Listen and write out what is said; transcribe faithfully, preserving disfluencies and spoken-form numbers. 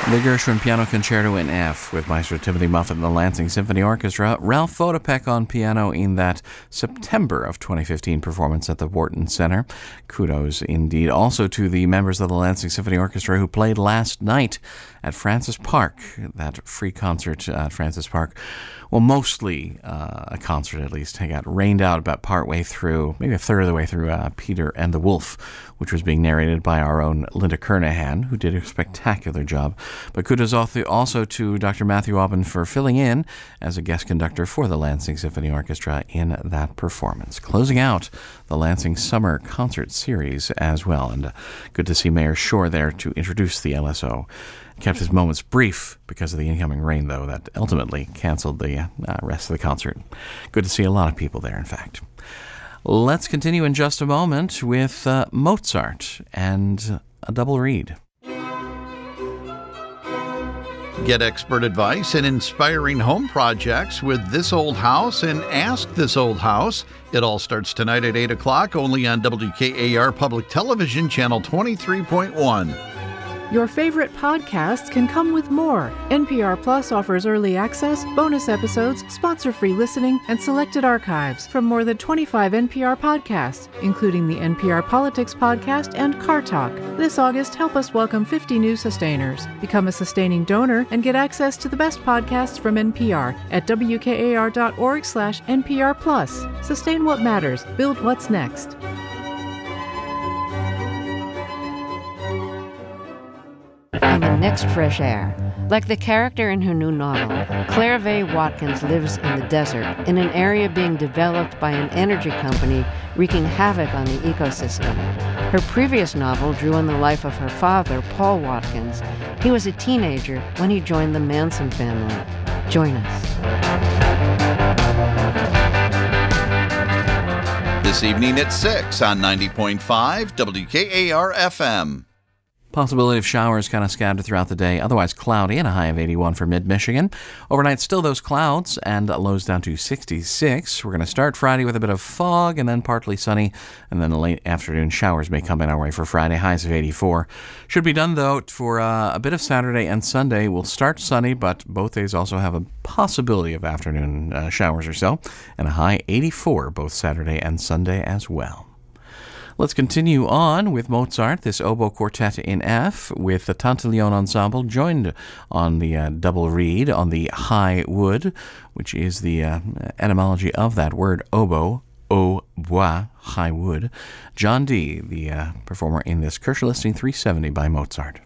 The Gershwin Piano Concerto in F with Maestro Timothy Muffet and the Lansing Symphony Orchestra. Ralph Vodopek on piano in that September of twenty fifteen performance at the Wharton Center. Kudos indeed also to the members of the Lansing Symphony Orchestra who played last night at Francis Park, that free concert at Francis Park. Well, mostly uh, a concert at least. It got rained out about partway through, maybe a third of the way through uh, Peter and the Wolf, which was being narrated by our own Linda Kernahan, who did a spectacular job. But kudos also to Doctor Matthew Aubin for filling in as a guest conductor for the Lansing Symphony Orchestra in that performance. Closing out the Lansing Summer Concert Series as well. And uh, good to see Mayor Shore there to introduce the L S O. Kept his moments brief because of the incoming rain, though, that ultimately canceled the uh, rest of the concert. Good to see a lot of people there, in fact. Let's continue in just a moment with uh, Mozart and a double read. Get expert advice and inspiring home projects with This Old House and Ask This Old House. It all starts tonight at eight o'clock, only on W K A R Public Television, Channel twenty-three point one. Your favorite podcasts can come with more. N P R Plus offers early access, bonus episodes, sponsor-free listening, and selected archives from more than twenty-five N P R podcasts, including the N P R Politics Podcast and Car Talk. This August, help us welcome fifty new sustainers. Become a sustaining donor and get access to the best podcasts from N P R at W K A R dot org slash N P R Plus. Sustain what matters. Build what's next. On the next Fresh Air. Like the character in her new novel, Claire Vaye Watkins lives in the desert, in an area being developed by an energy company wreaking havoc on the ecosystem. Her previous novel drew on the life of her father, Paul Watkins. He was a teenager when he joined the Manson family. Join us. This evening at six on ninety point five W K A R F M. Possibility of showers kind of scattered throughout the day. Otherwise cloudy and a high of eighty-one for mid-Michigan. Overnight, still those clouds and lows down to sixty-six. We're going to start Friday with a bit of fog and then partly sunny. And then the late afternoon showers may come in our way for Friday. Highs of eighty-four. Should be done, though, for uh, a bit of Saturday and Sunday. We'll start sunny, but both days also have a possibility of afternoon uh, showers or so. And a high eighty-four both Saturday and Sunday as well. Let's continue on with Mozart, this oboe quartet in F, with the Tantalion Ensemble, joined on the uh, double reed on the high wood, which is the uh, etymology of that word, oboe, au bois, high wood. John Dee, the uh, performer in this Kircher Listing three seventy by Mozart.